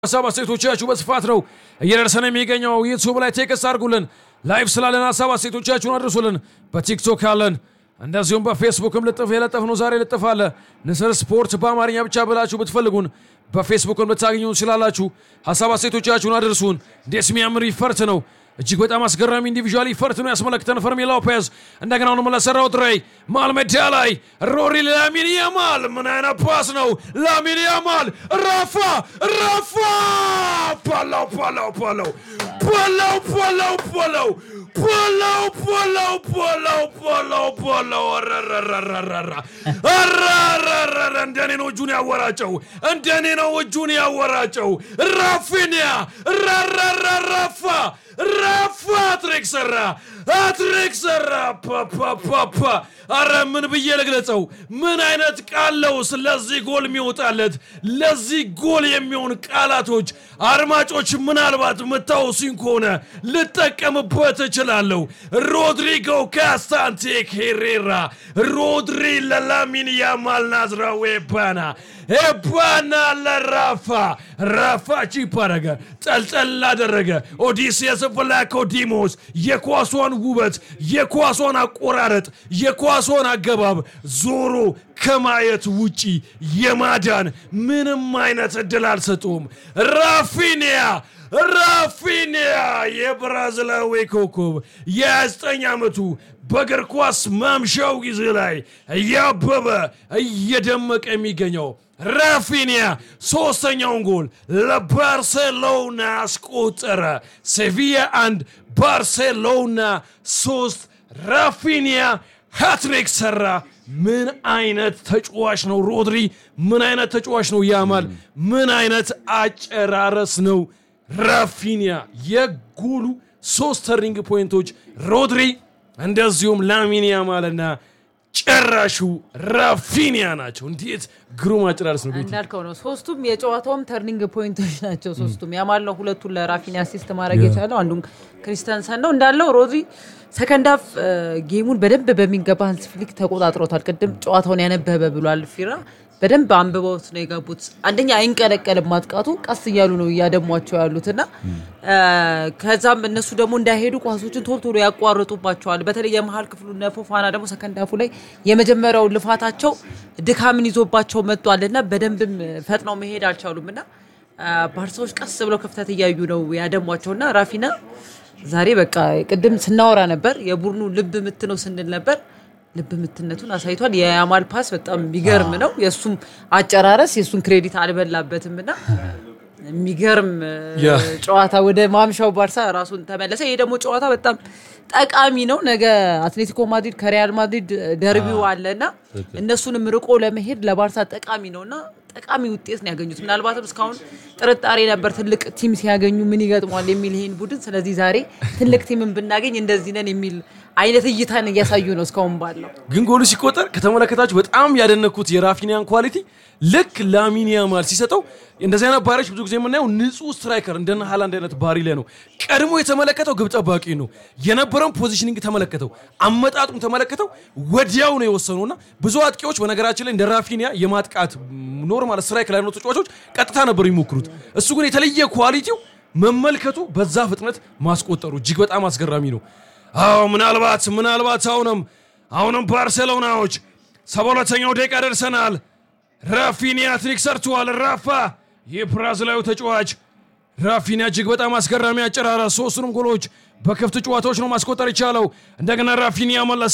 ሐሳብ አስተያየቶቻችሁ በስፋት ነው እየደረሰን የሚገኘው ዩቲዩብ ላይ ቴክስት አድርጉልን ላይቭ ስላለን ሐሳብ አስተያየቶቻችሁን አድርሱልን በቲክቶክ አለን እንደዚሁም በፌስቡክም የለጠፍነው ዛሬ ልጥፋለ ንስር ስፖርት በአማርኛ ብቻ ብላችሁ ብትፈልጉን በፌስቡክም ልታገኙ ትችላላችሁ ሐሳብ አስተያየቶቻችሁን አድርሱን ደስ የሚያምር ይፈርት ነው እጅግ በጣም አስገራሚ ኢንዲቪጁዋል ይፈርት ነው ያስመለክተን ፈርሚ ሎፔዝ እንደገና ነው መለሰራው ድሬይ ማልሜዳ ላይ ሮሪ ላሚን ያማል ምን አይነት ፓስ ነው ላሚን ያማል ራፋ እንደኔ ነው እጁን ያወራጨው ራፊኒያ ራፋ አትሪክ ሰራ ፓፓፓፓ አረ ምን ብዬ ልግለጸው ምን አይነት ቃለው ስለዚህ ጎል የሚወጣለት ለዚህ ጎል የሚሆን ቃላቶች አድማጮች ምናልባት መታወሲን ከሆነ ልጠቀምበት እችላለሁ ሮድሪጎ ካስታንቴክ ሄሬራ ሮድሪ ለላሚን ያማል ናዝራዊ ኤባና ለራፋ ቺፓረገ ጠልጠል አደረገ ኦዲሲየስ ፍላኮዲሞስ የኳሷን ውበት የኳሷን አቆራረጥ የኳሷን አገባብ ዞሮ ከማየት ውጪ የማዳን ምንም አይነት እድል አልሰጡም ራፊኒያ የብራዚላዊ ኮከብ የ9 ዓመቱ በእግር ኳስ ማምሻው ጊዜ ላይ ያበበ እየደመቀ የሚገኘው ራፊኒያ ሶስተኛውን ጎል ለባርሴሎና አስቆጠረ ሴቪያ 1 ባርሴሎና 3 ራፊኒያ ሃትሪክ ሰራ ምን አይነት ተጫዋች ነው ሮድሪ ምን አይነት ተጫዋች ነው ያማል ምን አይነት አጨራረስ ነው ራፊኒያ የጎሉ 3 ተርኒንግ ፖይንቶች ሮድሪ እንደዚሁም ላሚን ያማልና ጨራሹ ራፊኒያ ናቸው እንዴት ግሩም አጨራረስ ነው እንዳልከው ነው ሶስቱም የጨዋታውም ተርኒንግ ፖይንቶች ናቸው ሶስቱም ያማል ነው ሁለቱን ለራፊኒያ አሲስት ማድረግ የቻለው አንዱን ክሪስቲያንሰን ነው እንዳለው ሮድሪ ሰከንድ ሃፍ ጌሙን በደንብ በሚገባ ሃንስ ፍሊክ ተቆጣጥሮታል ቀደም ጨዋታውን ያነበበ ብሏል ፊራ በደንብ አንብበውት ነው የጋቡት አንደኛ አይንቀለቀልም ማጥቃቱ ቀስ ይያሉ ነው ያደሟቸው ያሉትና ከዛም እነሱ ደግሞ እንዳይሄዱ ኳሶችን ቶሎ ያቋርጡባቸዋል በተለይ የመሃል ክፍሉ ነፎፋና ደግሞ ሰከንድ ሃፉ ላይ የመጀመሪያው ልፋታቸው ድካምን ይዞባቸው መጥቷልና በደንብም ፈጥነው መሄድ አልቻሉምና ባርሳዎች ቀስ ብለው ክፍተት ይያዩ ነው ያደሟቸውና ራፊና ዛሬ በቃ ቀደም ስናወራ ነበር የቡርኑ ልብ ምት ነው ስንል ነበር ልብ ምትነቱን አሳይቷል የያማል ፓስ በጣም ቢገርም ነው የሱም አጨራረስ የሱን ክሬዲት አልበላበትምና የሚገርም ጨዋታ ወደ ማምሻው ባርሳ ራሱን ተመለሰ ይሄ ደግሞ ጨዋታ በጣም ጠቃሚ ነው ነገ አትሌቲኮ ማድሪድ ከሪያል ማድሪድ ደርቢው አለና እነሱንም ርቆ ለመሄድ ለባርሳ ጠቃሚ ነውና ጠቃሚ ውጤት ነው ያገኙት ምናልባትም እስካሁን ጥርጣሬ ነበር ትልቅ ቲም ሲያገኙ ምን ይገጥማል የሚል ይሄን ቡድን ስለዚህ ዛሬ ትልቅ ቲምን ብናገኝ እንደዚህ ነን የሚል አይነት እይታን ያሳዩ ነው እስካሁን ባለው ግን ጎሉ ሲቆጠር ከተመለከታችሁ በጣም ያደነኩት የራፊኒያን ኳሊቲ ልክ ላሚን ያማል ሲሰጠው እንደዚህ አይነት ባሪዎች ብዙ ጊዜ የምናየው ንጹህ ስትራይከር እንደነ ሃላንድ አይነት ባሪ ላይ ነው ቀድሞ የተመለከተው ግብ ጠባቂ ነው የነበረውን ፖዚሽኒንግ ተመለከተው አመጣጡን ተመለከተው ወዲያው ነው የወሰነውና ብዙ አጥቂዎች በነገራችን ላይ እንደ ራፊኒያ የማጥቃት ኖርማል ስትራይከር ላይ ነው ተጫዋቾች ቀጥታ ነበር ይሞክሩት እሱ ግን የተለየ ኳሊቲው መመልከቱ በዛ ፍጥነት ማስቆጠሩ እጅግ በጣም አስገራሚ ነው ምናልባት አሁንም ባርሴሎናዎች 72ኛው ደቂቃ ደርሰናል ራፊኒያ ትሪክ ሰርቷል ራፋ የብራዚላዊ ተጫዋች ራፊኒያ እጅግ በጣም አስገራሚ አጨራረስ ሶስቱንም ጎሎች በክፍት ጨዋታዎች ነው ማስቆጠር ይቻለው እንደገና ራፊኒያ መለሰ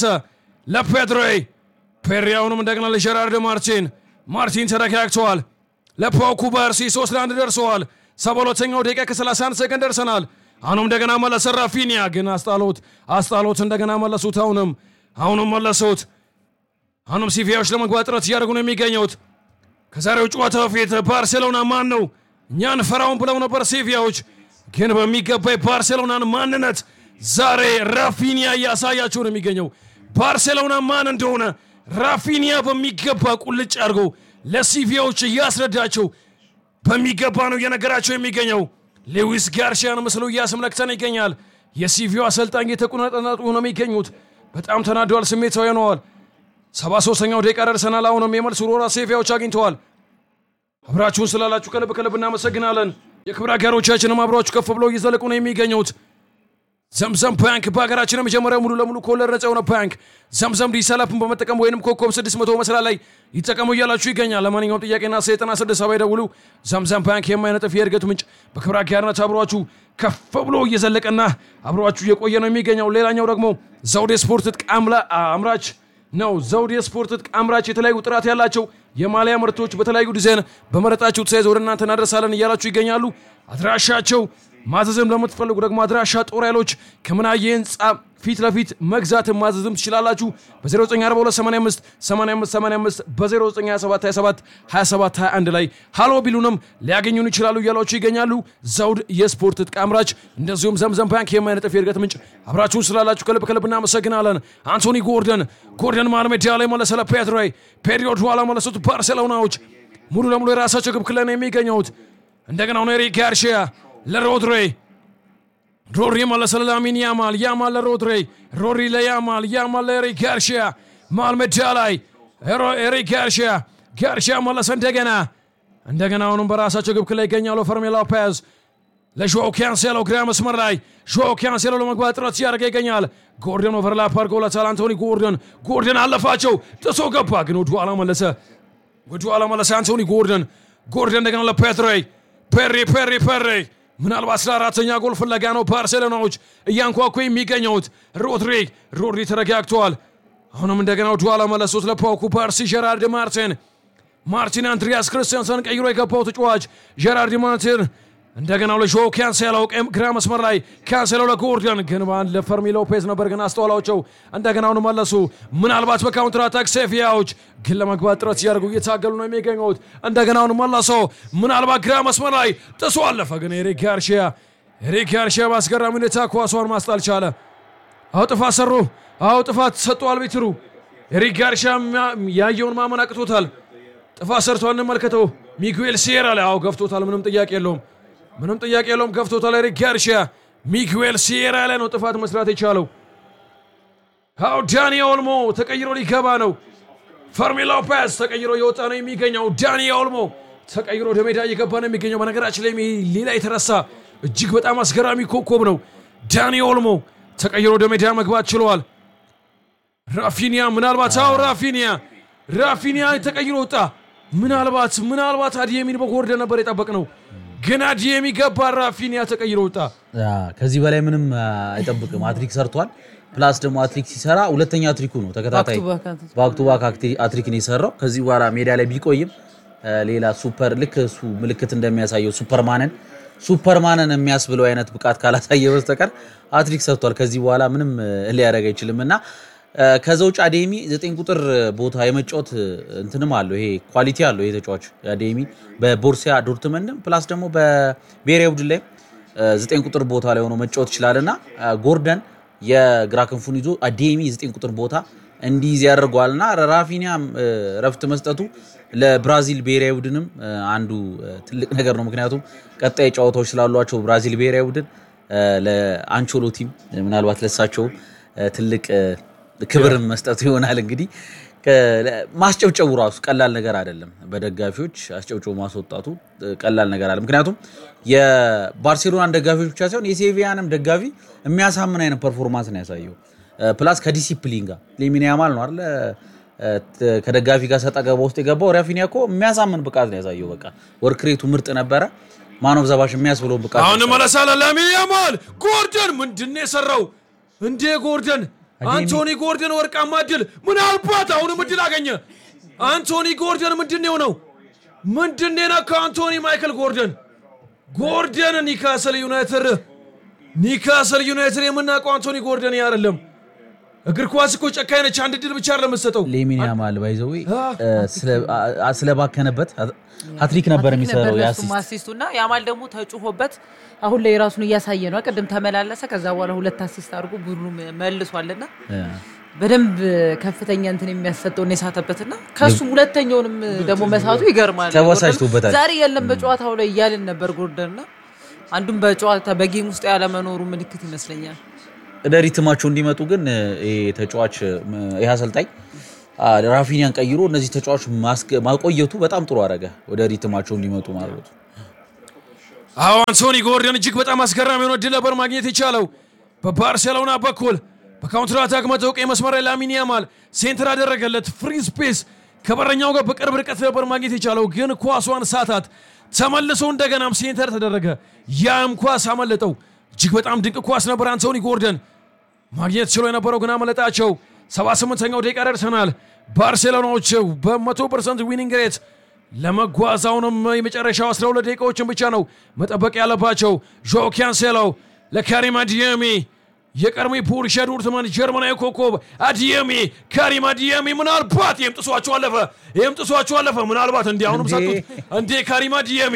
ለፔድሪያውንም እንደገና ለጀራርድ ማርቲን ተረጋግቷል ለፓው ኩባርሲ 3-1 ደርሰዋል 72ኛው ደቂቃ ከ31 ሰከንድ ደርሰናል አሁንም እንደገና መለሰ ራፊኒያ ግን አስጣሎት እንደገና መለሱት አሁንም መለሱት አሁንም ሲቪያዎች ለመግባት ጥረት ያደርጉ ነው የሚገኙት ከዛሬው ጨዋታ በፊት ባርሴሎና ማን ነው እኛን ፈራውን ብለው ነበር ሲቪያዎች ግን በሚገባ ባርሴሎናን ማንነት ዛሬ ራፊኒያ ያሳያቸው ነው የሚገኘው ባርሴሎና ማን እንደሆነ ራፊኒያ በሚገባ ቁልጭ አድርጎ ለሲቪያዎች ያስረዳቸው በሚገባ ነው የነገራቸው የሚገኘው ሉዊስ ጋርሲያን መስሎ ያስመለክተን ይገኛል የሲቪያው አሰልጣኝ የተቆናጠናጡ ነው የሚገኙት በጣም ተናደዋል ስሜታዊ ሆነዋል 73ኛው ደቂቃ ደርሰናል አሁንም የመልስ ሮራ ሴቪያዎች አግኝተዋል አብራችሁን ስላላችሁ ከልብ እናመሰግናለን የክብር አጋሮቻችንም አብራችሁ ከፍ ብለው እየዘለቁ ነው የሚገኙት። ዘምዘም ባንክ በሀገራችን የመጀመሪያው ሙሉ ለሙሉ ከወለድ ነፃ የሆነ ባንክ ዘምዘም ዲሰላፕን በመጠቀም ወይንም ኮከብ 600 መስላ ላይ ይጠቀሙ እያላችሁ ይገኛል። ለማንኛውም ጥያቄና 96 ይደውሉ። ዘምዘም ባንክ የማይነጥፍ የእድገት ምንጭ በክብር አጋርነት አብሯችሁ ከፍ ብሎ እየዘለቀና አብሯችሁ እየቆየ ነው የሚገኘው። ሌላኛው ደግሞ ዘውዴ ስፖርት ትጥቅ አምራች ነው። ዘውዴ ስፖርት ትጥቅ አምራች የተለያዩ ጥራት ያላቸው የማሊያ ምርቶች በተለያዩ ዲዛይን በመረጣችሁ ሳይዝ ወደ እናንተ እናደርሳለን እያላችሁ ይገኛሉ። አድራሻቸው ማዘዝም ለምትፈልጉ ደግሞ አድራሻ ጦር ኃይሎች ከምናየ ህንፃ ፊት ለፊት መግዛት ማዘዝም ትችላላችሁ። በ094285 8585 በ0927 27 ላይ ሃሎ ቢሉንም ሊያገኙን ይችላሉ እያላችሁ ይገኛሉ። ዘውድ የስፖርት ትጥቅ አምራች እንደዚሁም ዘምዘም ባንክ የማይነጥፍ የእድገት ምንጭ አብራችሁን ስላላችሁ ከልብ እናመሰግናለን። አንቶኒ ጎርደን መሃል ሜዳ ላይ መለሰ ፔድሮ ኋላ መለሱት። ባርሴሎናዎች ሙሉ ለሙሉ የራሳቸው ግብ ክለል ነው የሚገኙት። እንደገና ነው ኤሪክ ጋርሺያ ሮድሪ መለሰ ለላሚን ያማል ለሮድሪ ለያማል ለኤሪክ ጋርሺያ መሃል ሜዳ ላይ ኤሪክ ጋርሺያ መለሰ እንደገና አሁንም በራሳቸው ግብ ክለል ይገኛሉ። ፈርሚን ሎፔዝ ለጆኦ ካንሴሎ ግራ መስመር ላይ ጆኦ ካንሴሎ ለመግባት ጥረት ሲያደርግ ይገኛል። ጎርደን ኦቨርላፕ አድርጎለታል። አንቶኒ ጎርደን አለፋቸው ጥሶ ገባ፣ ግን ወደ ኋላ መለሰ አንቶኒ ጎርደን እንደገና ለፔሪ ምናልባት 14ኛ ጎል ፍለጋ ነው ባርሴሎናዎች እያንኳኩ የሚገኙት። ሮድሪ ተረጋግቷል። አሁንም እንደገና ወደ ኋላ መለሱት ለፓው ኩባርሲ ጀራርድ ማርቲን አንድሪያስ ክርስቲያንሰን ቀይሮ የገባው ተጫዋች ጀራርድ ማርቲን እንደገና ለጆኦ ካንሴሎ ግራ መስመር ላይ ካንሴሎ ለጎርደን ግን ባን ለፈርሚን ሎፔዝ ነበር ግን አስተዋላቸው። እንደገና አሁን መለሱ። ምናልባት በካውንተር አታክ ሴቪያዎች ግን ለመግባት ጥረት ሲያደርጉ እየታገሉ ነው የሚገኙት። እንደገና አሁን መለሱ። ምናልባት ግራ መስመር ላይ ጥሶ አለፈ፣ ግን ኤሪክ ጋርሺያ በአስገራሚ ሁኔታ ኳሷን ማስጣል ቻለ። ጥፋት ሰጡ አልቢትሩ። ኤሪክ ጋርሺያ ያየውን ማመን አቅቶታል። ጥፋት ሰርቷል። እንመልከተው። ሚጉኤል ሲየራ ላይ ገፍቶታል። ምንም ጥያቄ የለውም ገፍቶታል። ኤሪክ ጋርሺያ ሚጉኤል ሲየራ ላይ ነው ጥፋት መስራት የቻለው። ዳኒ ኦልሞ ተቀይሮ ሊገባ ነው። ፈርሚን ሎፔዝ ተቀይሮ የወጣ ነው የሚገኘው። ዳኒ ኦልሞ ተቀይሮ ወደ ሜዳ እየገባ ነው የሚገኘው። በነገራችን ላይ ሌላ የተረሳ እጅግ በጣም አስገራሚ ኮከብ ነው። ዳኒ ኦልሞ ተቀይሮ ወደ ሜዳ መግባት ችሏል። ራፊኒያ ምናልባት ራፊኒያ ተቀይሮ ወጣ። ምናልባት አዲየሚን በጎርደን ነበር የጠበቅነው፣ ግን አዲየሚ ገባ። ራፊኒያ ተቀይሮ ወጣ። ከዚህ በላይ ምንም አይጠብቅም። አትሪክ ሰርቷል። ፕላስ ደግሞ አትሪክ ሲሰራ ሁለተኛ አትሪኩ ነው ተከታታይ ባክ ቱ ባክ አትሪክ ነው የሰራው። ከዚህ በኋላ ሜዳ ላይ ቢቆይም ሌላ ሱፐር ልክ እሱ ምልክት እንደሚያሳየው ሱፐርማንን የሚያስብለው አይነት ብቃት ካላሳየ በስተቀር አትሪክ ሰርቷል። ከዚህ በኋላ ምንም ሊያደርግ አይችልምና ከዛው አዴሚ 9 ቁጥር ቦታ የመጫወት እንትንም አለው። ይሄ ኳሊቲ አለው ይሄ ተጫዋች አዴሚ በቦርሲያ ዶርትመንድ ፕላስ ደግሞ በብሔራዊ ቡድን ላይ 9 ቁጥር ቦታ ላይ ሆኖ መጫወት ይችላልና ጎርደን የግራ ክንፉን ይዞ አዴሚ 9 ቁጥር ቦታ እንዲይዝ ያደርገዋልና ራፊኒያ ረፍት መስጠቱ ለብራዚል ብሔራዊ ቡድንም አንዱ ትልቅ ነገር ነው። ምክንያቱም ቀጣይ ጨዋታዎች ስላሏቸው ብራዚል ብሔራዊ ቡድን ለአንቾሎቲም ምናልባት ለሳቸው ትልቅ ክብር መስጠት ይሆናል። እንግዲህ ማስጨብጨቡ ራሱ ቀላል ነገር አይደለም። በደጋፊዎች አስጨብጨቡ ማስወጣቱ ቀላል ነገር አይደለም። ምክንያቱም የባርሴሎና ደጋፊዎች ብቻ ሳይሆን የሴቪያንም ደጋፊ የሚያሳምን አይነት ፐርፎርማንስ ነው ያሳየው። ፕላስ ከዲሲፕሊን ጋር ላሚን ያማል ነው አይደል ከደጋፊ ጋር ሰጣገባ ውስጥ የገባው። ራፊኒያ እኮ የሚያሳምን ብቃት ነው ያሳየው። በቃ ወርክሬቱ ምርጥ ነበረ። ማን ኦፍ ዘ ማች የሚያስብለው ብቃት አሁን መለሳለ ላሚን ያማል ጎርደን ምንድነው የሰራው እንዴ? ጎርደን አንቶኒ ጎርደን ወርቃማ ድል ምናልባት አሁንም ድል አገኘ። አንቶኒ ጎርደን ምንድነው ነው ከአንቶኒ ማይክል ጎርደን ኒካስል ዩናይትድ የምናውቀው አንቶኒ ጎርደን አይደለም። እግር ኳስ እኮ ጨካኝ ነች። አንድ ድል ብቻ አይደለም መስጠው። ላሚን ያማል ባይዘው ስለባከነበት ሃትሪክ ነበር የሚሰራው አሲስቱና ያማል ደግሞ ተጭሆበት አሁን ላይ ራሱን እያሳየ ነው። ቀደም ተመላለሰ፣ ከዛ በኋላ 2 አሲስት አድርጎ ቡድኑ መልሷልና በደንብ ከፍተኛ እንትን የሚያሰጠው ነው የሳተበትና ከሱ ሁለተኛውንም ደግሞ መሳቱ ይገርማል። ተወሳጭቶበታል። ዛሬ የለም በጨዋታው ላይ ያልን ነበር ጎርደንና አንዱም በጨዋታ በጌም ውስጥ ያለ መኖሩ ምልክት ይመስለኛል። ሪትማቸው እንዲመጡ ግን ተጫዋች ይሄ አሰልጣኝ ራፊኒያን ቀይሮ እነዚህ ተጫዋቾች ማቆየቱ በጣም ጥሩ አደረገ። ወደ ሪትማቸው እንዲመጡ ማለት አንቶኒ ጎርደን እጅግ በጣም አስገራሚ ሆኖ ድል ነበር ማግኘት የቻለው በባርሴሎና በኩል በካውንተር አታክ መተው ቀይ መስመር ላይ ላሚን ያማል ሴንተር አደረገለት ፍሪ ስፔስ ከበረኛው ጋር በቅርብ ርቀት ነበር ማግኘት የቻለው ግን ኳሷን ሳታት ተመልሶ እንደገናም ሴንተር ተደረገ ያም ኳስ አመለጠው እጅግ በጣም ድንቅ ኳስ ነበር አንቶኒ ጎርደን ማግኘት ችሎ የነበረው ግን አመለጣቸው 78ኛው ደቂቃ ደርሰናል ባርሴሎናዎች በ100% ዊኒንግ ሬት ለመጓዛውንም የመጨረሻው 12 ደቂቃዎችን ብቻ ነው መጠበቅ ያለባቸው ጆ ካንሴሎ ለካሪም አዲየሚ የቀድሞ ፖርሺያ ዶርትመንድ ጀርመናዊ ኮከብ አዲየሚ ካሪም አዲየሚ ምናልባት የምጥሷቸው አለፈ ምናልባት እንዲያውንም ሰጡት እንዴ ካሪም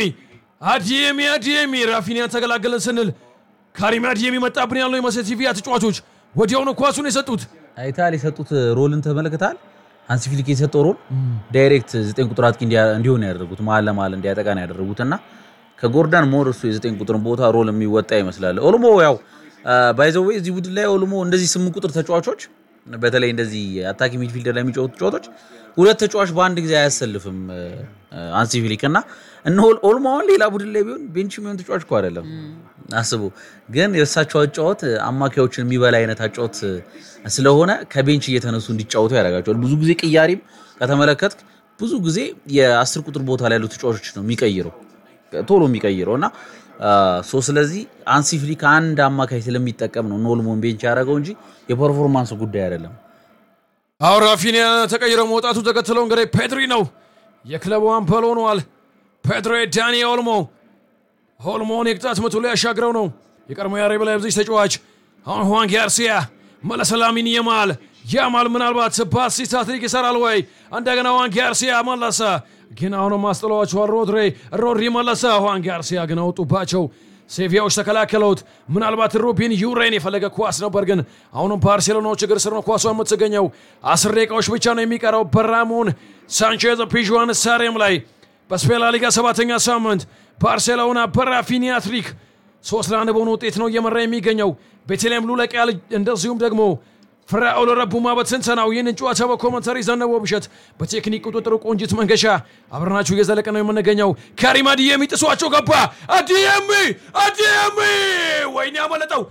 አዲየሚ ራፊኒያን ተገላገለን ስንል ካሪም አዲየሚ መጣብን ያለው የመሰቲቪያ ተጫዋቾች ወዲያውኑ ኳሱን የሰጡት አይታል የሰጡት ሮልን ተመልክታል ሃንሲ ፍሊክ የሰጠው ሮል ዳይሬክት 9 ቁጥር አጥቂ እንዲሆን ያደረጉት መሀል ለመሀል እንዲያጠቃ ነው ያደረጉትና ከጎርዳን ሞርሱ የ9 ቁጥር ቦታ ሮል የሚወጣ ይመስላል ኦልሞ ያው ባይ ዘ ዌይ እዚህ ቡድን ላይ ኦልሞ እንደዚህ 8 ቁጥር ተጫዋቾች በተለይ እንደዚህ አታኪ ሚድፊልደር ላይ የሚጫወቱ ተጫዋቾች ሁለት ተጫዋች በአንድ ጊዜ አያሰልፍም ሃንሲ ፍሊክ እና ኦልሞ ሌላ ቡድን ላይ ቢሆን ቤንች የሚሆን ተጫዋች እኮ አይደለም አስቡ ግን የእሳቸው አጫወት አማካዮችን የሚበላ አይነት አጫወት ስለሆነ ከቤንች እየተነሱ እንዲጫወቱ ያደርጋቸዋል ብዙ ጊዜ ቅያሪም ከተመለከትክ ብዙ ጊዜ የ10 ቁጥር ቦታ ላይ ያሉ ተጫዋቾች ነው ቶሎ የሚቀይረውና ስለዚህ ሃንሲ ፍሊክ አንድ አማካይ ስለሚጠቀም ነው ኦልሞን ቤንች ያደረገው እንጂ የፐርፎርማንስ ጉዳይ አይደለም ራፊኒያ ተቀይሮ መውጣቱ ተከትለው እንግዲህ ፔድሪ ነው የክለቡ አምበል ሆኗል ፔድሮ ዳኒ ኦልሞን የቅጣት ምቱ ላይ ያሻግረው ነው የቀድሞ የአረብ ላይፕዚግ ተጫዋች አሁን ሁዋን ጋርሲያ መለሰ ላሚን ያማል ምናልባት በአሲስት ሃትሪክ ይሰራል ወይ እንደገና ሁዋን ጋርሲያ መለሰ ግን አሁንም ማስጠላዋቸዋል ሮድሪ መለሰ ሁዋን ጋርሲያ ግን አወጡባቸው ሴቪያዎች ተከላከሉት ምናልባት ሩቢን ዩሬን የፈለገ ኳስ ነበር ግን አሁንም ባርሴሎናዎች እግር ስር ነው ኳሷ የምትገኘው 10 ደቂቃዎች ብቻ ነው የሚቀረው በራሞን ሳንቼዝ ፒዥዋን ስታዲየም ላይ በስፔን ላ ሊጋ 7ኛ ሳምንት ባርሴሎና በራፊኒያ ትሪክ 3-1 በሆነ ውጤት ነው እየመራ የሚገኘው ቤተልሔም ሉለቂያል እንደዚሁም ደግሞ ፍራኦል ረቡማ በትንተናው ይህንን ጨዋታ በኮመንተሪ ዘነበው ብሸት በቴክኒክ ቁጥጥሩ ቆንጂት መንገሻ አብረናችሁ እየዘለቀ ነው የምንገኘው ካሪም አዲየሚ ጥሷቸው ገባ አዲየሚ ወይኔ አመለጠው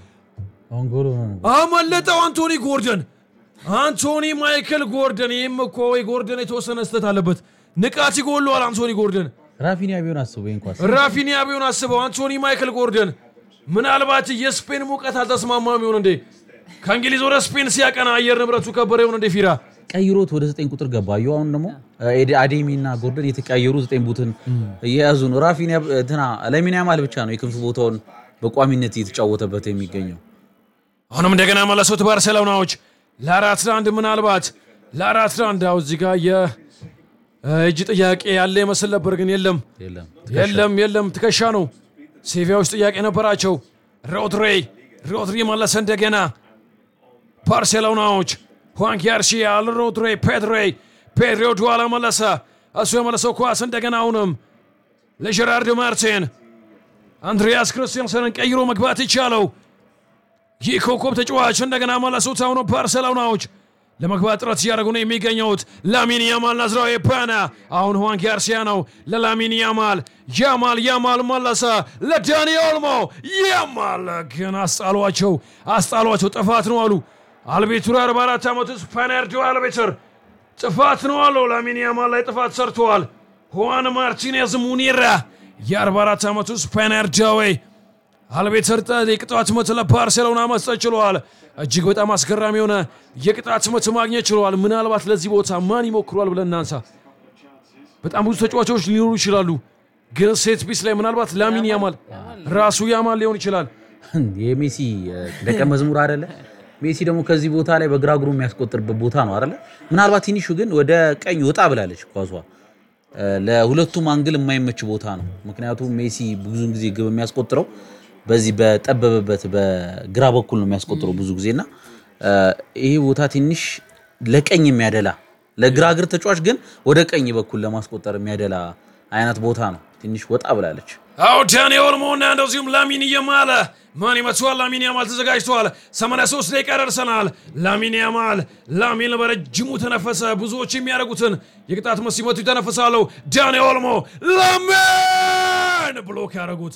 አንቶኒ ማይክል ጎርደን ይህም እኮ ጎርደን የተወሰነ ስተት አለበት ንቃት ይጎለዋል አንቶኒ ጎርደን ራፊኒያ ቢሆን አስበው አንቶኒ ማይክል ጎርደን ምናልባት የስፔን ሙቀት አልተስማማም ይሆን እንዴ ከእንግሊዝ ወደ ስፔን ሲያቀና አየር ንብረቱ ከበረ ይሆን እንዴ ፊራ ቀይሮት ወደ 9 ቁጥር ገባ አሁን ደግሞ አዲየሚና ጎርደን የተቀያየሩ 9 ቡትን እየያዙ ነው ራፊኒያ ላሚን ያማል ብቻ ነው የክንፍ ቦታውን በቋሚነት እየተጫወተበት የሚገኘው አሁንም እንደገና መለሱት ባርሴሎናዎች ለ4-1 ምናልባት ለ4-1 እዚህ ጋር እጅ ጥያቄ ያለ ይመስል ነበር ግን የለም ትከሻ ነው ሴቪያዎች ጥያቄ ነበራቸው ሮድሪ መለሰ እንደገና ባርሴሎናዎች ሁዋን ጋርሲያ ሮድሪ ፔድሮ ዱዋላ መለሰ እሱ የመለሰው ኳስ እንደገና አሁንም ለጀራርድ ማርቲን አንድሪያስ ክርስቲያንሰንን ቀይሮ መግባት ይቻለው ይህ ኮከብ ተጫዋች እንደገና መለሱት አሁን ባርሴሎናዎች ለመግባት ጥረት እያደረጉ ነው የሚገኙት ላሚን ያማል ናዝራዊ ባና አሁን ሁዋን ጋርሲያ ነው ለላሚን ያማል መለሰ ለዳኒ ኦልሞ ያማል ግን አስጣሏቸው ጥፋት ነው አሉ አልቤቱር 44 ዓመቱ ስፓኒያርዱ አልቤቱር ጥፋት ነው አሉ ላሚን ያማል ላይ ጥፋት ሰርተዋል ሁዋን ማርቲኔዝ ሙኒራ የ44 ዓመቱ ስፓኒያርዳዊ አልቤቱር የቅጣት ምት ለባርሴሎና መስጠት ችሏል እጅግ በጣም አስገራሚ የሆነ የቅጣት ምት ማግኘት ችሏል ምናልባት ለዚህ ቦታ ማን ይሞክራል ብለን እናንሳ በጣም ብዙ ተጫዋቾች ሊኖሩ ይችላሉ ግን ሴት ፒስ ላይ ምናልባት ላሚን ያማል ራሱ ያማል ሊሆን ይችላል የሜሲ ደቀ መዝሙር አይደለ ሜሲ ደግሞ ከዚህ ቦታ ላይ በግራ እግሩ የሚያስቆጥርበት ቦታ ነው አይደለ ምናልባት ትንሹ ግን ወደ ቀኝ ወጣ ብላለች ኳሷ ለሁለቱም አንግል የማይመች ቦታ ነው ምክንያቱም ሜሲ ብዙ ጊዜ ግብ የሚያስቆጥረው በዚህ በጠበበበት በግራ በኩል ነው የሚያስቆጥረው ብዙ ጊዜና ይሄ ቦታ ትንሽ ለቀኝ የሚያደላ ለግራ እግር ተጫዋች ግን ወደ ቀኝ በኩል ለማስቆጠር የሚያደላ አይነት ቦታ ነው ትንሽ ወጣ ብላለች ዳኒ ኦልሞና እንደዚሁም ላሚን ያማል ማን ይመቷል ላሚን ያማል ተዘጋጅቷል 83 ደቂቃ ደርሰናል ላሚን በረጅሙ ተነፈሰ ብዙዎች የሚያደርጉትን የቅጣት ምት ሲመቱ ተነፈሳሉ ዳኒ ኦልሞ ላሚን ብሎክ ያደረጉት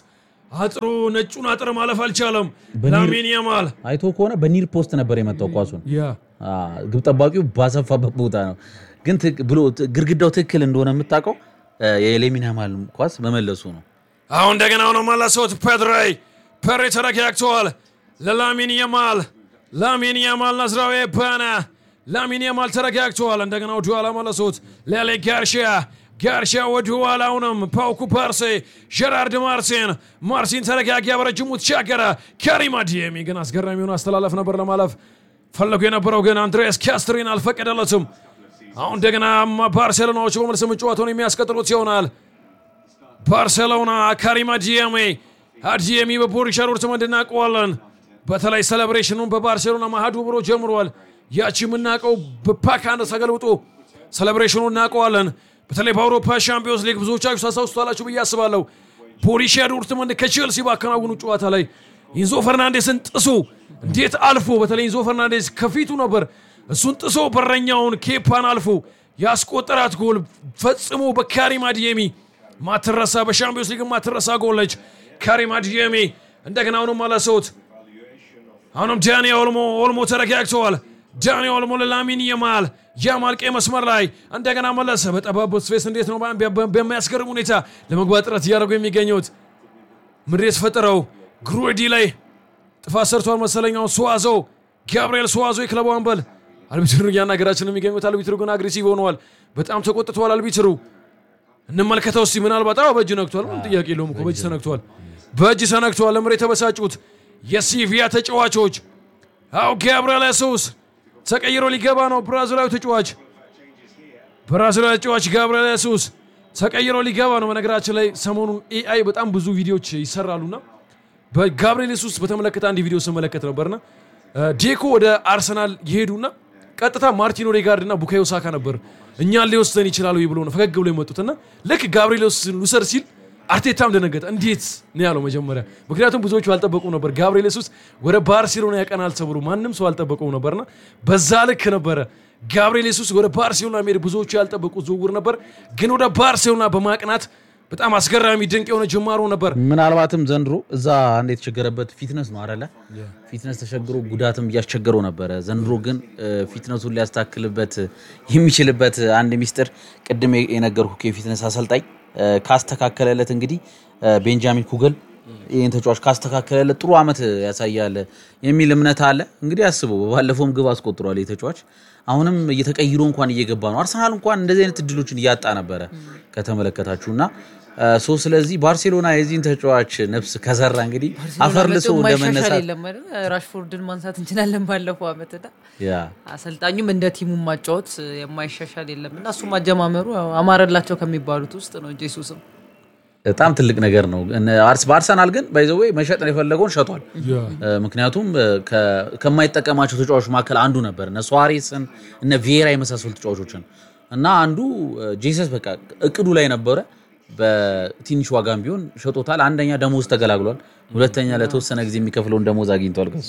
አጥሩ ነጩን አጥር ማለፍ አልቻለም ላሚን ያማል አይቶ ከሆነ በኒር ፖስት ነበር የመጣው ኳሱን ግብ ጠባቂው ባሰፋበት ቦታ ነው ግን ብሎ ግርግዳው ትክክል እንደሆነ የምታውቀው የላሚን ያማል ኳስ መመለሱ ነው አሁን እንደገና ነው ማላሶት ፐሬ ተረጋግቷል ለላሚን ያማል ናዝራዊ ባና ላሚን ያማል ተረጋግቷል እንደገና ወደ ኋላ ማላሶት ለሌ ጋርሺያ ወደ ኋላ አሁንም ፓው ኩባርሲ ጀራርድ ማርቲን ተረጋጋ በረጅሙ ተሻገረ ካሪም አዲየሚ ግን አስገራሚውን አስተላለፍ ነበር ለማለፍ ፈለጉ የነበረው ግን አንድሬስ ካስትሪን አልፈቀደለትም አሁን እንደገና ባርሴሎናዎች በመልስ ጨዋታውን የሚያስቀጥሉት ይሆናል ባርሴሎና ካሪም አዲየሚ በቦሩሲያ ዶርትመንድ እናውቀዋለን በተለይ ሴሌብሬሽኑን በባርሴሎና ማሃዱ ብሎ ጀምሯል ያቺ የምናውቀው በፓካንድ ተገልብጦ ሴሌብሬሽኑን እናውቀዋለን በተለይ በአውሮፓ ሻምፒዮንስ ሊግ ብዙዎቻችሁ ታስታውሱታላችሁ ብዬ አስባለሁ ቦሩሲያ ዶርትመንድ ከቼልሲ ባከናወኑ ጨዋታ ላይ ኢንዞ ፈርናንዴስን ጥሶ እንዴት አልፎ በተለይ ኢንዞ ፈርናንዴስ ከፊቱ ነበር እሱን ጥሶ በረኛውን ኬፓን አልፎ ያስቆጠራት ጎል ፈጽሞ በካሪም አዲየሚ ማትረሳ በሻምፒዮንስ ሊግ ማትረሳ ጎል ነች ካሪም አዲየሚ እንደገና ነው ማላሶት አሁንም ዳኒ ኦልሞ ተረጋግቷል ዳኒ ኦልሞ ለላሚን ያማል ቀይ መስመር ላይ እንደገና መለሰ በጠባብ ስፔስ እንዴት ነው በሚያስገርም ሁኔታ ለመግባት ጥረት ያደረጉ የሚገኙት ምሬት ፈጠረው ግሩዲ ላይ ጥፋት ሰርቷል መሰለኛው ጋብሪኤል ሱዋዞ የክለቡ አምበል አልቢትሩ ያናገራችን የሚገኙት አልቢትሩ ግን አግሬሲቭ ሆነዋል በጣም ተቆጥቷል አልቢትሩ እንመልከተው እስቲ ምናልባት በእጅ ነክቷል ምን ጥያቄ የለውም እኮ በእጅ ተነክቷል ለምሬት ተበሳጩት የሲቪያ ተጫዋቾች ጋብሪኤል ሱስ ተቀይሮ ሊገባ ነው ብራዚላዊ ተጫዋች ጋብሪኤል ሱስ ተቀይሮ ሊገባ ነው በነገራችን ላይ ሰሞኑን ኤአይ በጣም ብዙ ቪዲዮዎች ይሰራሉና በጋብሪኤል ሱስ በተመለከተ አንድ ቪዲዮ ስመለከት ነበርና ዴኮ ወደ አርሰናል ይሄዱና ቀጥታ ማርቲን ኦዴጋርድና ቡካዮ ሳካ ነበር እኛን ሊወስደን ይችላል ብሎ ነው ፈገግ ብሎ የመጡትና ልክ ጋብሪኤል ሱስ ሉሰር ሲል አርቴታም ደነገጠ እንዴት ነው ያለው መጀመሪያ ምክንያቱም ብዙዎቹ አልጠበቁ ነበር ጋብሪኤል ሱስ ወደ ባርሴሎና ያቀናል ተብሎ ማንንም ሰው አልጠበቀው ነበርና በዛ ልክ ነበር ጋብሪኤል ሱስ ወደ ባርሴሎና ሜድ ብዙዎቹ ያልጠበቁ ዝውውር ነበር ግን ወደ ባርሴሎና በማቅናት በጣም አስገራሚ ድንቅ የሆነ ጅማሮ ነበር ምናልባትም ዘንድሮ እዛ እንዴት ተቸገረበት ፊትነስ ነው አይደለ ፊትነስ ተቸግሮ ጉዳትም ያስቸገረው ነበር ዘንድሮ ግን ፊትነሱን ሊያስተካክልበት የሚችልበት አንድ ሚስጥር ቅድም የነገርኩ ከፊትነስ አሰልጣኝ ካስተካከለለት እንግዲህ ቤንጃሚን ኩገል ይሄን ተጫዋች ካስተካከለለት ጥሩ አመት ያሳያል የሚል እምነት አለ እንግዲህ አስበው ባለፈውም ግብ አስቆጥሯል የተጫዋች አሁንም እየተቀይሮ እንኳን እየገባ ነው አርሰናል እንኳን እንደዚህ አይነት እድሎችን ያጣ ነበር ከተመለከታችሁና ስለዚህ ባርሴሎና የዚህን ተጫዋች ነፍስ ከዘራ እንግዲህ አፈርልሶ እንደመነሳት ራሽፎርድን ማንሳት እንችላለን ባለፈው አመትና አሰልጣኙም እንደ ቲሙ ማጫወት የማይሻሻል የለምና እሱ ማጀማመሩ አማረላቸው ከሚባሉት ውስጥ ነው ጄሱስም በጣም ትልቅ ነገር ነው በአርሰናል ግን ባይዘው መሸጥ ነው የፈለገውን ሸጧል ምክንያቱም ከማይጠቀማቸው ተጫዋቾች መካከል አንዱ ነበር እነ ሱዋሬስን እነ ቪዬራ የመሳሰሉ ተጫዋቾችን እና አንዱ ጄሰስ በቃ እቅዱ ላይ ነበረ በትንሽ ዋጋም ቢሆን ሸጦታል አንደኛ ደሞዝ ተገላግሏል ሁለተኛ ለተወሰነ ጊዜ የሚከፍለውን ደሞዝ አግኝቷል ከሱ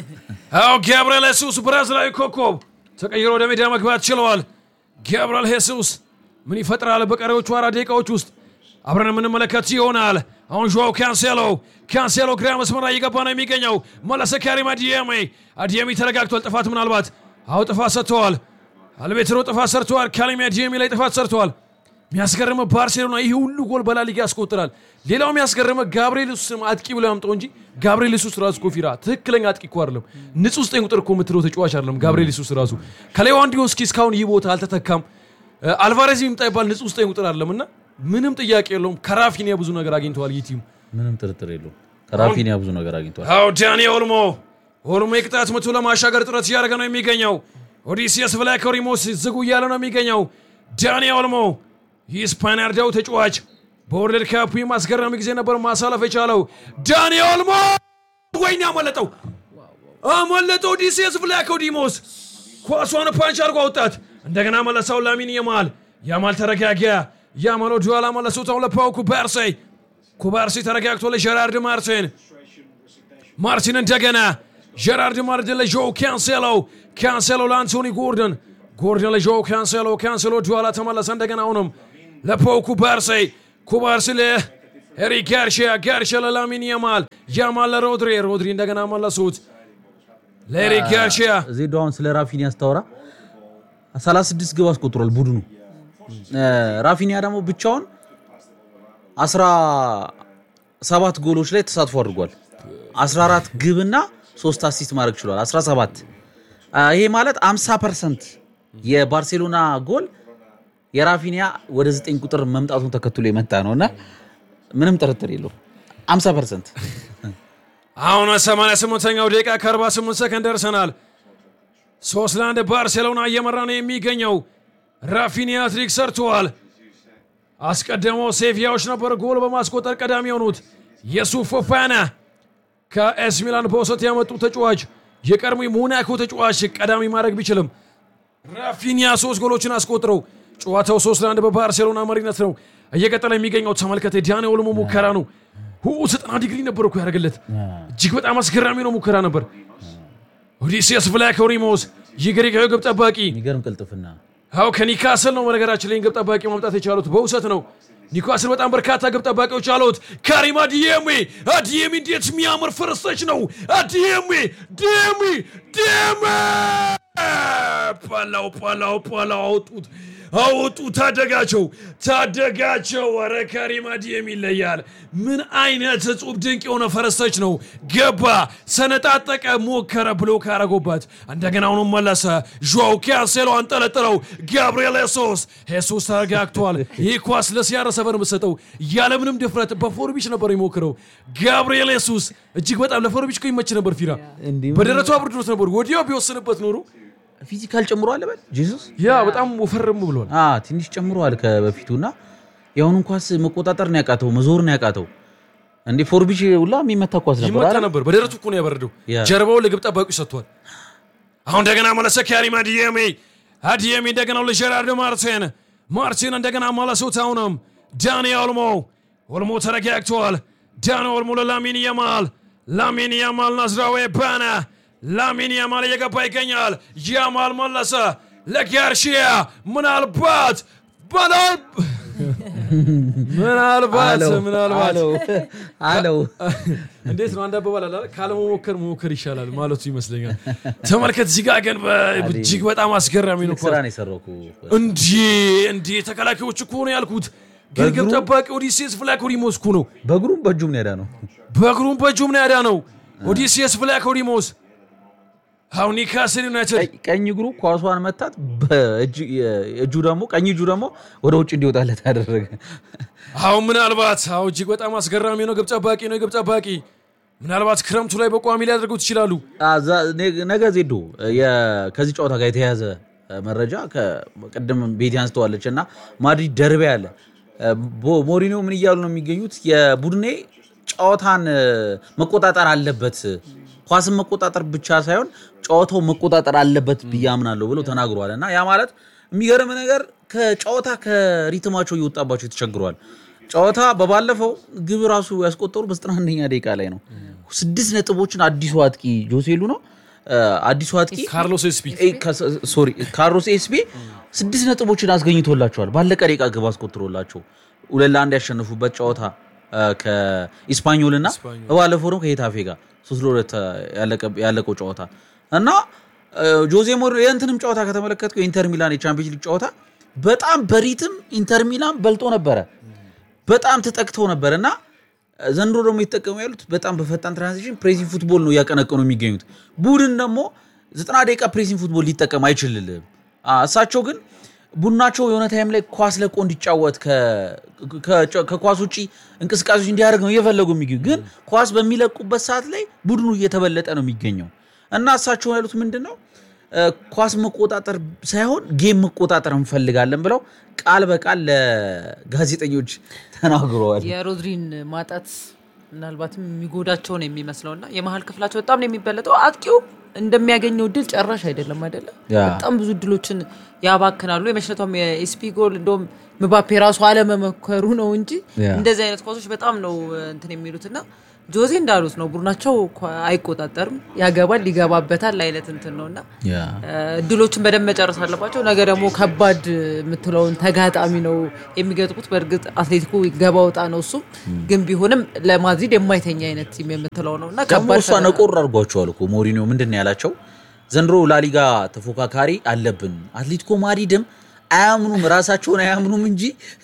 ጋብሪኤል ሱስ ብራዚላዊ ኮከብ ተቀይሮ ወደ ሜዳ መግባት ችሏል ጋብሪኤል ሱስ ምን ይፈጥራል በቀሪዎቹ 4 ደቂቃዎች ውስጥ አብረን የምንመለከት ይሆናል አሁን ጆአው ካንሴሎ ግራ መስመር ላይ እየገባ ነው የሚገኘው መለሰ ካሪም አዲየሚ ተረጋግቷል ጥፋት ምናልባት ጥፋት ሰጥቷል አልቤትሮ ጥፋት ሰርቷል ካሪም አዲየሚ ላይ ጥፋት ሰርቷል የሚያስገርም ባርሴሎና ይሄ ሁሉ ጎል በላሊጋ ያስቆጥራል ሌላው የሚያስገርም ጋብሪኤል ሱስ አጥቂ ብለው ያምጣው እንጂ ጋብሪኤል ሱስ ራሱ ኮፊራ ትክክለኛ አጥቂ እኮ አይደለም ንጹህ 9 ቁጥር እኮ ምትሮ ተጫዋች አይደለም ጋብሪኤል ሱስ ራሱ ከሌዋንዶውስኪ እስካሁን ይቦታ አልተተካም አልቫሬዝ ይምጣይባል ንጹህ 9 ቁጥር አይደለምና ምንም ጥያቄ የለውም ከራፊኒያ ብዙ ነገር አግኝቷል ይቲም ምንም ጥርጥር የለውም ከራፊኒያ ብዙ ነገር አግኝቷል ዳኒ ኦልሞ የቅጣት ምቱ ለማሻገር ጥረት ያደረገ ነው የሚገኘው ኦዲሲየስ ቭላኮሪሞስ ዝጉ ያለ ነው የሚገኘው ዳኒ ኦልሞ የስፓናርዳው ተጫዋች በወርልድ ካፕ ማስገራሚ ጊዜ ነበር ማሳለፍ የቻለው ዳኒ ኦልሞ ወይኔ አመለጠው ኦዲሲየስ ቭላኮሪሞስ ኳሷን ፓንች አድርጎ አውጣት እንደገና መለሰው ላሚን ያማል ተረጋጋ ያማል ወዲያላ መለሰው ለፓው ኩባርሲ ተረጋግቶ ለጀራርድ ማርቲን እንደገና ጀራርድ ማርቲን ለጆ ካንሴሎ ለአንቶኒ ጎርደን ለጆ ካንሴሎ ወዲያላ ተመለሰ እንደገና አሁንም ለፓው ኩባርሲ ኤሪክ ጋርሺያ ለላሚን ያማል ለሮድሪ እንደገና መለሱት ለኤሪክ ጋርሺያ ዜዶውን ስለ ራፊኒያ አስተወራ 36 ግብ አስቆጥሯል ቡድኑ ራፊኒያ ደግሞ ብቻውን 17 ጎሎች ላይ ተሳትፎ አድርጓል 14 ግብና 3 አሲስት ማድረግ ችሏል 17 ይሄ ማለት 50% የባርሴሎና ጎል የራፊኒያ ወደ 9 ቁጥር መምጣቱን ተከትሎ የመጣ ነውና ምንም ጥርጥር የለው 50% አሁን 88ኛው ደቂቃ ከ48 ሰከንድ ደርሰናል 3-1 ባርሴሎና እየመራ ነው የሚገኘው ራፊኒያ ትሪክ ሰርቷል አስቀድሞ ሴቪያዎች ነበር ጎል በማስቆጠር ቀዳሚ የሆኑት የሱፍ ፎፋና ከኤስ ሚላን በውሰት ያመጡ ተጫዋች የቀድሞ ሞናኮ ተጫዋች ቀዳሚ ማድረግ ቢችልም ራፊኒያ 3 ጎሎችን አስቆጥረው ጨዋታው 3-1 በባርሴሎና መሪነት ነው እየቀጠለ የሚገኘው ተመልከተ ዳኒ ኦልሞ ሙከራ ነው 90 ዲግሪ ነበር እኮ ያደረገለት እጅግ በጣም አስገራሚ ነው ሙከራ ነበር ኦዲሲያስ ፍላኮሪሞስ የግሪካዊ ግብ ጠባቂ የሚገርም ቅልጥፍና አው ከኒካስል ነው በነገራችን ላይ ግብ ጠባቂ ማምጣት የቻሉት በውሰት ነው ኒካስል በጣም በርካታ ግብ ጠባቂዎች አሉት ካሪም አዲየሚ እንዴት የሚያምር ፈረሰች ነው አዲየሚ ፓላው አውጡ ታደጋቸው ወረ ካሪም አዲየሚ ይለያል ምን አይነት ጽሁፍ ድንቅ የሆነ ፈረሰች ነው ገባ ሰነጣጠቀ ሞከረ ብሎክ አረጋባት እንደገና ነው መለሰ ጆአው ካንሴሎ አንጠለጠለው ጋብሪኤል ሄሱስ ተረጋግቷል ይህ ኳስ ለሲያረሰበን መስጠው ያለምንም ድፍረት በፎርቢች ነበር የሚሞክረው ጋብሪኤል ሄሱስ እጅግ በጣም ለፎርቢች ይመች ነበር ፊራ በደረቱ አብርዶት ነበር ወዲያው ቢወስንበት ኖሩ ፊዚካል ጨምሯል አይደል ጂሱስ ያ በጣም ወፈርም ብሏል ትንሽ ጨምሯል ከበፊቱና ያሁን ኳስ መቆጣጠር ነው ያቃተው መዞር ነው ያቃተው እንዴ ፎርቢች ሁላ የሚመታ ኳስ ነበር በደረቱ እኮ ነው ያበረደው ጀርባው ለግብ ጠባቂ ሰጥቷል አሁን እንደገና መለሰ ካሪም አዲየሚ እንደገና ለጀራርድ ማርቲን እንደገና መለሰው ታውንም ዳኒ ኦልሞ ተረጋግቷል ዳኒ ኦልሞ ለላሚን ያማል ናዝራዊ ባና ላሚን ያማል የገባ ይገኛል ያማል መለሰ ለጋርሺያ ምናልባት አለው እንዴት ነው አንድ አባባል አለ ካለሙ ሞከር ይሻላል ማለቱ ይመስለኛል ተመልከት እዚህ ጋር ግን እጅግ በጣም አስገራሚ ነው ስራ ነው የሰራው እንዴ ተከላካዮች እኮ ነው ያልኩት ግብ ጠባቂ ኦዲሲያስ ፍላኮሪሞስ እኮ ነው በእግሩም በእጁም ነው ያዳነው ኦዲሲያስ ፍላኮሪሞስ አሁን ኒካስል ዩናይትድ ቀኝ እግሩ ኳሷን መታት እጁ ደግሞ ወደ ውጭ እንዲወጣለት ያደረገ አሁን ምናልባት እጅግ በጣም አስገራሚ ነው ግብ ጠባቂ ምናልባት ክረምቱ ላይ በቋሚ ሊያደርጉት ይችላሉ ነገ ዜዶ ከዚህ ጨዋታ ጋር የተያዘ መረጃ ከቀደም ቤት ያንስተዋለችና ማድሪድ ደርቤ ያለ ሞሪኒዮ ምን ይያሉ ነው የሚገኙት የቡድኔ ጨዋታን መቆጣጠር አለበት ኳስን መቆጣጠር ብቻ ሳይሆን ጨዋታው መቆጣጠር አለበት ብያምናለሁ ብሎ ተናግሯልና ያ ማለት የሚገርም ነገር ከጨዋታ ከሪትማቸው ይወጣባቸው ተቸግሯል ጨዋታ በባለፈው ግብ ራሱ ያስቆጠሩ በ91ኛ ደቂቃ ላይ ነው 6 ነጥቦችን አዲሱ አጥቂ ጆሴሉ ነው አዲሱ አጥቂ ካርሎስ ኤስፒ 6 ነጥቦችን አስገኝቶላቸዋል ባለቀ ደቂቃ ግብ አስቆጥሮላቸው 2-1 ያሸነፉበት ጨዋታ ከኢስፓኞልና በባለፈው ነው ከሄታፌ ጋር 3-2 ያለቀው ጨዋታ እና ጆዜ ሞሪኒዮ የእንትንም ጨዋታ ከተመለከትከው ኢንተር ሚላን የቻምፒየንስ ሊግ ጨዋታ በጣም በሪትም ኢንተር ሚላን በልጦ ነበር በጣም ተጠቅተው ነበርና ዘንድሮ ደግሞ ይተቀሙ ያሉት በጣም በፈጣን ትራንዚሽን ፕሬሲንግ ፉትቦል ነው ያቀነቀኑ የሚገኙት ቡድን ደግሞ 90 ደቂቃ ፕሬሲንግ ፉትቦል ሊጠቀም አይችልልም እሳቸው ግን ቡድናቸው የሆነ ታይም ላይ ኳስ ለቆ እንዲጫወት ከኳስ ውጪ እንቅስቃሴዎች እንዲያደርግ ነው እየፈለጉ የሚገኙ ግን ኳስ በሚለቁበት ሰዓት ላይ ቡድኑ እየተበለጠ ነው የሚገኘው እና እሳቸው ያሉት ምንድነው ኳስ መቆጣጠር ሳይሆን ጌም መቆጣጠር እንፈልጋለን ብለው ቃል በቃል ለጋዜጠኞች ተናግረዋል የሮድሪን ማጣት ምናልባትም የሚጎዳቸው ነው የሚመስለውና የመሃል ክፍላቸው በጣም ነው የሚበለጠው አጥቂው እንደሚያገኘው ድል ጨራሽ አይደለም በጣም ብዙ ድሎችን ያባክናሉ የመሽነቷም የኤስፒ ጎል እንደም ምባፔ ራሱ አለመመከሩ ነው እንጂ እንደዚህ አይነት ኳሶች በጣም ነው እንትን የሚሉትና ጆዜ እንዳሉት ነው ቡድናቸው አይቆጣጠርም ያገባል ሊገባበታል አይነት እንትን ነውና ድሎችን በደንብ መጨረስ አለባቸው ነገ ደግሞ ከባድ የምትለውን ተጋጣሚ ነው የሚገጥሙት በርግጥ አትሌቲኮ ይገባውጣ ነው እሱ ግን ቢሆንም ለማድሪድ የማይተኛ አይነት ቲም የምትለው ነውና ከባድ ነው ቆር አርጓቸዋል እኮ ሞሪኒዮ ምንድነው ያላቸው ዘንድሮ ላሊጋ ተፎካካሪ አለብን አትሌቲኮ ማድሪድም አያምኑም ራሳቸውን አያምኑም እንጂ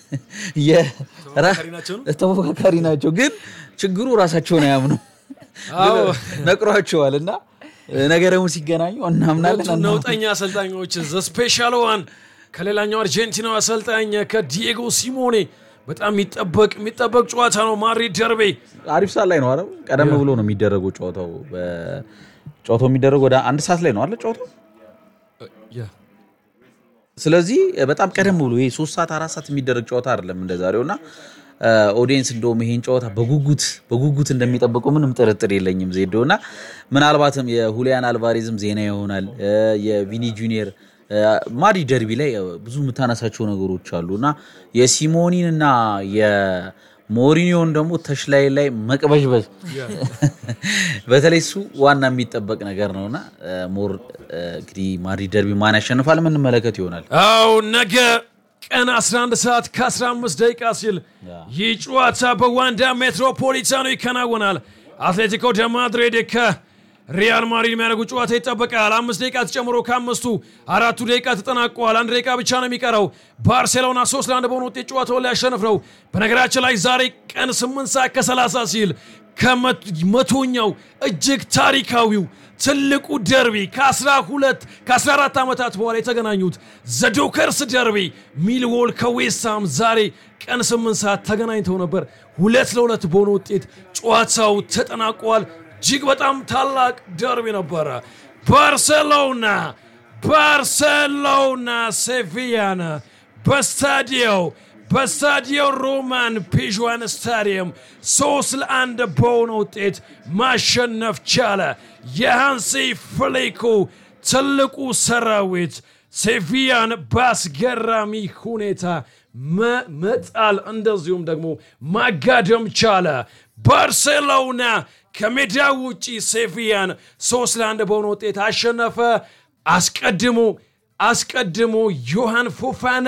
ተፎካካሪ ናቸው ግን ችግሩ ራሳቸውን አያምኑ ነቅሯቸዋልና ነገረሙ ሲገናኙ እናምናለን ነውጠኛ አሰልጣኞች ዘ ስፔሻል ዋን ከሌላኛው አርጀንቲናው አሰልጣኝ ከዲየጎ ሲሞኔ በጣም የሚጠበቅ ጨዋታ ነው ማድሪድ ደርቤ አሪፍ ሰዓት ላይ ነው አይደል ቀደም ብሎ ነው የሚደረገው ጨዋታው የሚደረገው ወደ 1 ሰዓት ላይ ነው አይደል ጨዋታው ስለዚህ በጣም ቀደም ብሎ ይሄ 3 ሰዓት 4 ሰዓት የሚደረግ ጨዋታ አይደለም እንደዛሬውና ኦዲየንስ እንደውም ይሄን ጨዋታ በጉጉት እንደሚጠብቀው ምንም ጥርጥር የለኝም ዜዶና ምናልባትም የሁሊያን አልቫሬዝም ዜና ይሆናል የቪኒ ጁኒየር ማድሪድ ደርቢ ላይ ብዙ መታናሳቸው ነገሮች አሉና የሲሞኒንና የሞሪኒዮን ደግሞ ተሽላይ ላይ መቅበዥበዝ በተለይ እሱ ዋና የሚጠበቅ ነገር ነውና ሞር እንግዲህ ማድሪድ ደርቢ ማን ያሸንፋል ምን መለከት ይሆናል አው ነገ ቀን 11 ሰዓት ከ15 ደቂቃ ሲል ይጫወታ በዋንዳ ሜትሮፖሊታኖ ይከናወናል አትሌቲኮ ደ ማድሪድ ከሪያል ማድሪድ የሚያደርጉ ጨዋታ ይጠበቃል 5 ደቂቃ ተጨምሮ ከአምስቱ 4 ደቂቃ ተጠናቋል 1 ደቂቃ ብቻ ነው የሚቀረው ባርሴሎና 3-1 በሆነ ውጤት ጨዋታውን ሊያሸንፍ ነው በነገራችን ላይ ዛሬ ቀን 8 ሰዓት ከ30 ሲል ከመቶኛው እጅግ ታሪካዊው ትልቁ ደርቢ ከ14 ዓመታት በኋላ የተገናኙት ዘዶከርስ ደርቢ ሚልዎል ከዌስትሃም ዛሬ ቀን 8 ሰዓት ተገናኝተው ነበር 2-2 በሆነ ውጤት ጨዋታው ተጠናቋል እጅግ በጣም ታላቅ ደርቢ ነበር ባርሴሎና ሴቪያን በስታዲዮ ሮማን ፒዥዋን ስታዲየም 3-1 በሆነ ውጤት ማሸነፍ ቻለ የሃንሲ ፍሊኩ ትልቁ ሰራዊት ሴቪያን ባስገራሚ ሁኔታ መጣል እንደዚሁም ደግሞ ማጋደም ቻለ ባርሴሎና ከሜዳ ውጪ ሴቪያን 3-1 በሆነ ውጤት አሸነፈ አስቀድሞ ዮሃን ፎፋና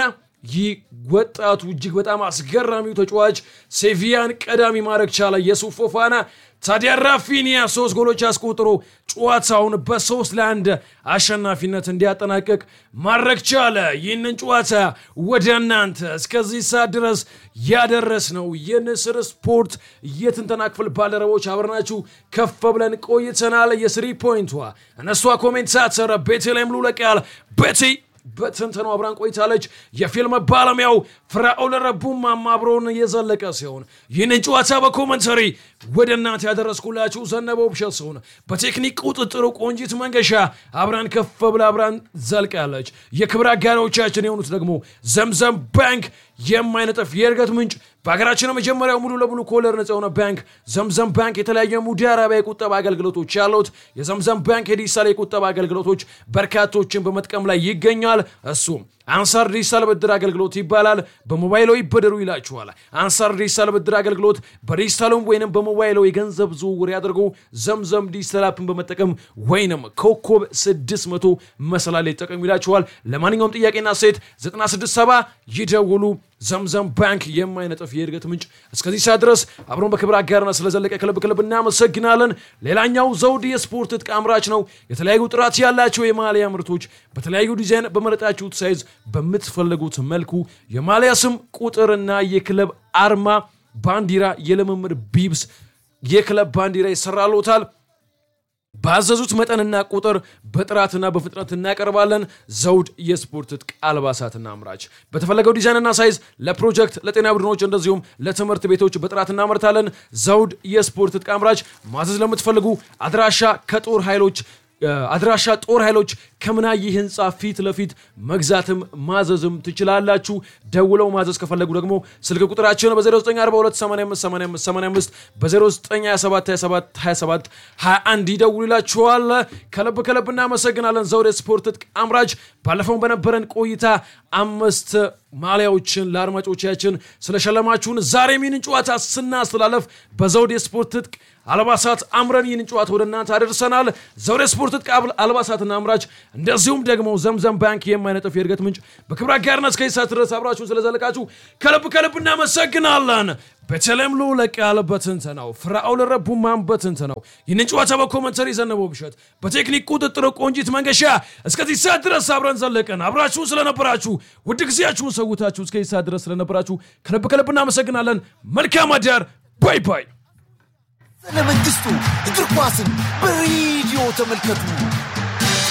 ይወጣቱ እጅግ በጣም አስገራሚው ተጫዋች ሴቪያን ቀዳሚ ማድረግ ቻለ የሱፍ ፎፋና ታዲያ ራፊኒያ 3 ጎሎች አስቆጥሮ ጨዋታውን በ3-1 አሸናፊነት እንዲያጠናቅቅ ማድረግ ቻለ ይህንን ጨዋታ ወደ እናንተ እስከዚህ ሰዓት ድረስ ያደረስነው የንስር ስፖርት የትንተና ክፍል ባልደረቦች አብረናችሁ ከፍ ብለን ቆይተናል የ3 ፖይንቷ እነሷ ኮሜንታተር ቤተልሔም ሉለቃል ቤቲ በትንተናው አብራን ቆይታለች የፊልም ባለሙያው ፍራኦል ረቡማ አብሮን የዘለቀ ሲሆን ይህንን ጨዋታ በኮሜንታሪ ወደ እናንተ ያደረስኩላችሁ ዘነበው ብሸት በቴክኒክ ቁጥጥሩ ቆንጂት መንገሻ አብራን ከፍ ብላ አብራን ዘልቃለች የክብር አጋሮቻችን የሆኑት ደግሞ ዘምዘም ባንክ የማይነጥፍ የእድገት ምንጭ በአገራችን መጀመሪያው ሙሉ ለሙሉ ኮለር ነፃ የሆነ ባንክ ዘምዘም ባንክ የተለያየ ሙዳራባ የቁጠባ አገልግሎቶች ያሉት የዘምዘም ባንክ የዲጂታል የቁጠባ አገልግሎቶች በርካቶችን በመጥቀም ላይ ይገኛል እሱም አንሳር ዲጂታል ብድር አገልግሎት ይባላል በሞባይሎ ይበደሩ ይላችኋል አንሳር ዲጂታል ብድር አገልግሎት በዲጂታሉም ወይንም በሞባይሎ የገንዘብ ዝውውር ያደርጉ ዘምዘም ዲጂታል አፕን በመጠቀም ወይንም ኮኮብ 600 መሰላል ይጠቀሙ ይላችኋል ለማንኛውም ጥያቄና ሴት 967 ይደውሉ ዘምዘም ባንክ የማይነጥፍ የእድገት ምንጭ እስከዚህ ሰዓት ድረስ አብሮን በክብር አጋርና ስለዘለቀ ክለብ እናመሰግናለን ሌላኛው ዘውድ የስፖርት ዕቃ አምራች ነው የተለያዩ ጥራት ያላቸው የማሊያ ምርቶች በተለያዩ ዲዛይን በመረጣችሁት ሳይዝ በምትፈልጉት መልኩ የማሊያ ስም ቁጥርና የክለብ አርማ ባንዲራ የለመምር ቢብስ የክለብ ባንዲራ ይሰራልዎታል ባዘዙት መጠንና ቁጥር በጥራትና በፍጥነት እናቀርባለን ዘውድ የስፖርት ዕቃ አልባሳትና አምራች በተፈለገው ዲዛይንና ሳይዝ ለፕሮጀክት ለጤና ቡድኖች እንደዚሁም ለትምህርት ቤቶች በጥራት እናመርታለን ዘውድ የስፖርት ዕቃ አምራች ማዘዝ ለምትፈልጉ አድራሻ ጦር ኃይሎች ከምናይ ህንጻ ፊት ለፊት መግዛትም ማዘዝም ትችላላችሁ ደውለው ማዘዝ ከፈለጉ ደግሞ ስልክ ቁጥራችን በ0942858585 በ0927272721 ይደውሉላችኋል ከለብ እናመሰግናለን ዘውዴ ስፖርት አምራች ባለፈው በነበረን ቆይታ 5 ማሊያዎችን ለአድማጮቻችን ስለሸለማችሁን ዛሬ ምን ጨዋታ ስናስተላልፍ በዘውዴ ስፖርት አልባሳት አምረን ይህን ጨዋታ ወደ እናንተ አደረሰናል ዘውዴ ስፖርት አልባሳትና አምራች እንደዚሁም ደግሞ ዘምዘም ባንክ የማይነጥፍ የእድገት ምንጭ በክብራ ጋርነስ ከይሳት ድረስ አብራችሁን ስለዘለቃችሁ ከልብ እናመሰግናለን በተለምሎ ለቃለበትን ተናው ፍራኦል ረቡማን በትንተናው ይህን ጨዋታ በኮሜንተሪ ዘነበው ብሸት በቴክኒክ ቁጥጥር ቆንጂት መንገሻ እስከዚህ ሰዓት ድረስ አብረን ዘለቀን አብራችሁን ስለነበራችሁ ውድ ጊዜያችሁን ሰውታችሁ እስከዚህ ሰዓት ድረስ ስለነበራችሁ ከልብ እናመሰግናለን መልካም አዳር ባይ ባይ ለመንግስቱ እግር ኳስን በሬዲዮ ተመልከቱ